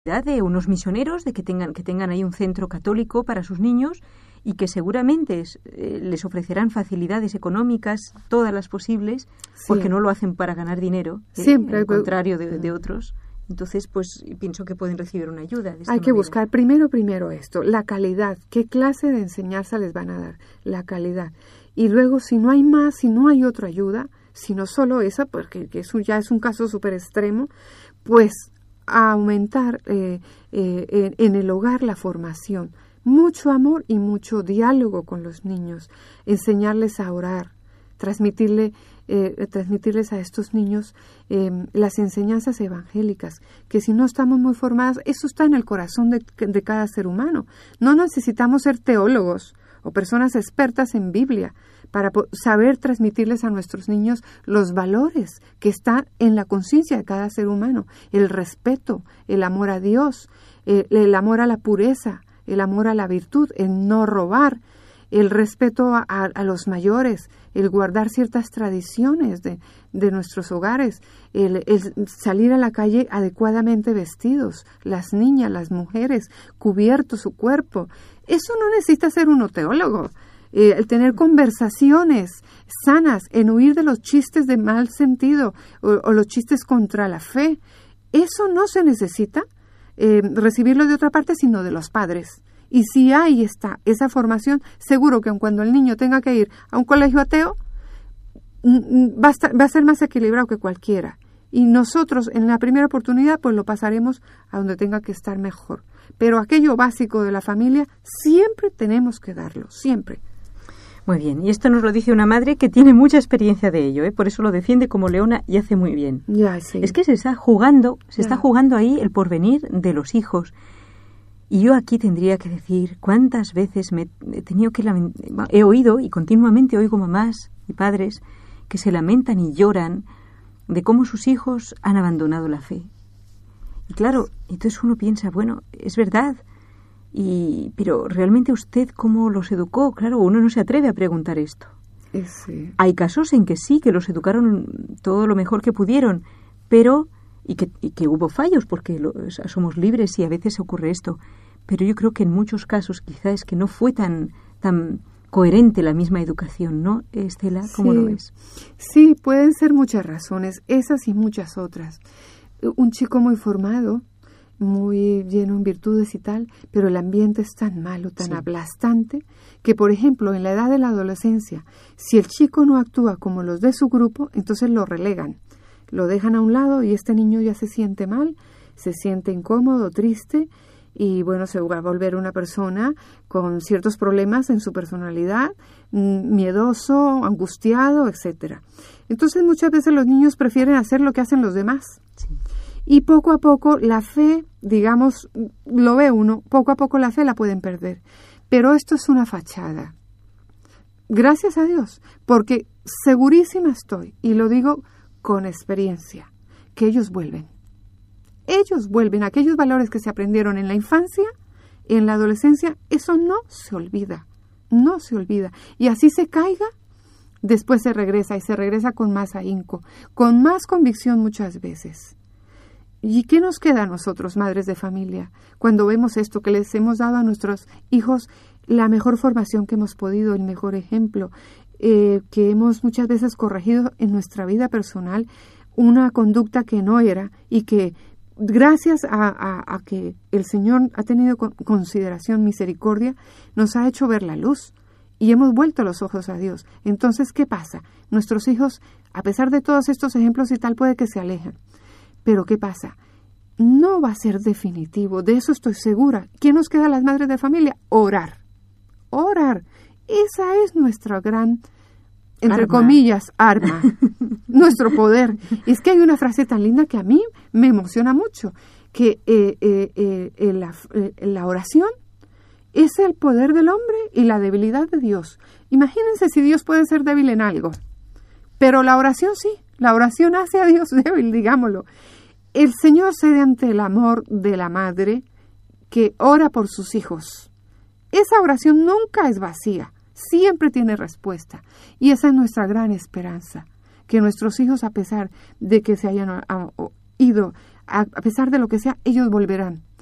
de unos misioneros, de que tengan ahí un centro católico para sus niños y que seguramente les ofrecerán facilidades económicas, todas las posibles, porque no lo hacen para ganar dinero, siempre, al contrario de otros. Entonces, pues pienso que pueden recibir una ayuda. Hay que buscar primero esto, la calidad. ¿Qué clase de enseñanza les van a dar? La calidad. Y luego, si no hay más, si no hay otra ayuda, sino solo esa, porque eso ya es un caso súper extremo, pues a aumentar en el hogar la formación. Mucho amor y mucho diálogo con los niños. Enseñarles a orar, transmitirles a estos niños las enseñanzas evangélicas, que si no estamos muy formadas, eso está en el corazón de cada ser humano. No necesitamos ser teólogos o personas expertas en Biblia para saber transmitirles a nuestros niños los valores que están en la conciencia de cada ser humano, el respeto, el amor a Dios, el amor a la pureza, el amor a la virtud, el no robar, el respeto a los mayores, el guardar ciertas tradiciones de nuestros hogares, el salir a la calle adecuadamente vestidos, las niñas, las mujeres, cubierto su cuerpo. Eso no necesita ser un teólogo. El tener conversaciones sanas, en huir de los chistes de mal sentido o los chistes contra la fe. Eso no se necesita recibirlo de otra parte, sino de los padres. Y si ahí está esa formación, seguro que cuando el niño tenga que ir a un colegio ateo, va a ser más equilibrado que cualquiera. Y nosotros, en la primera oportunidad, pues lo pasaremos a donde tenga que estar mejor. Pero aquello básico de la familia, siempre tenemos que darlo, siempre. Muy bien, y esto nos lo dice una madre que tiene mucha experiencia de ello, por eso lo defiende como leona y hace muy bien. Ya, sí. Es que se está jugando ahí el porvenir de los hijos. Y yo aquí tendría que decir cuántas veces me he tenido que he oído y continuamente oigo mamás y padres que se lamentan y lloran de cómo sus hijos han abandonado la fe. Y claro, entonces uno piensa, bueno, es verdad, pero realmente usted cómo los educó. Claro, uno no se atreve a preguntar esto. Sí. Hay casos en que sí, que los educaron todo lo mejor que pudieron, pero y que hubo fallos, porque somos libres y a veces ocurre esto. Pero yo creo que en muchos casos quizás es que no fue tan coherente la misma educación, ¿no, Estela? ¿Cómo lo ves? Sí, pueden ser muchas razones, esas y muchas otras. Un chico muy formado, muy lleno en virtudes y tal, pero el ambiente es tan malo, tan aplastante, que por ejemplo en la edad de la adolescencia, si el chico no actúa como los de su grupo, entonces lo relegan, lo dejan a un lado y este niño ya se siente mal, se siente incómodo, triste, y bueno, se va a volver una persona con ciertos problemas en su personalidad, miedoso, angustiado, etcétera. Entonces muchas veces los niños prefieren hacer lo que hacen los demás. Sí. Y poco a poco la fe, digamos, lo ve uno, poco a poco la fe la pueden perder. Pero esto es una fachada. Gracias a Dios, porque segurísima estoy, y lo digo con experiencia, que ellos vuelven. Ellos vuelven, aquellos valores que se aprendieron en la infancia, en la adolescencia, eso no se olvida, no se olvida. Y así se caiga, después se regresa y se regresa con más ahínco, con más convicción muchas veces. ¿Y qué nos queda a nosotros, madres de familia, cuando vemos esto, que les hemos dado a nuestros hijos la mejor formación que hemos podido, el mejor ejemplo, que hemos muchas veces corregido en nuestra vida personal una conducta que no era y que gracias a que el Señor ha tenido consideración, misericordia, nos ha hecho ver la luz y hemos vuelto los ojos a Dios? Entonces, ¿qué pasa? Nuestros hijos, a pesar de todos estos ejemplos y tal, puede que se alejen. Pero ¿qué pasa? No va a ser definitivo, de eso estoy segura. ¿Qué nos queda a las madres de familia? Orar. Orar. Esa es nuestra gran, entre comillas, arma. Nuestro poder. Es que hay una frase tan linda que a mí me emociona mucho, que la oración es el poder del hombre y la debilidad de Dios. Imagínense si Dios puede ser débil en algo, pero la oración sí, la oración hace a Dios débil, digámoslo. El Señor cede ante el amor de la madre que ora por sus hijos. Esa oración nunca es vacía, siempre tiene respuesta, y esa es nuestra gran esperanza, que nuestros hijos, a pesar de que se hayan ido a pesar de lo que sea, ellos volverán.